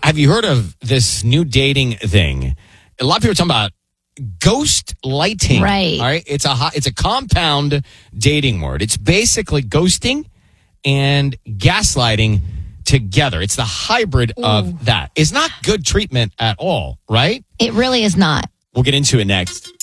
Have you heard of this new dating thing? A lot of people are talking about ghost lighting. Right. All right. It's a compound dating word. It's basically ghosting and gaslighting together. It's the hybrid of that. It's not good treatment at all, right? It really is not. We'll get into it next.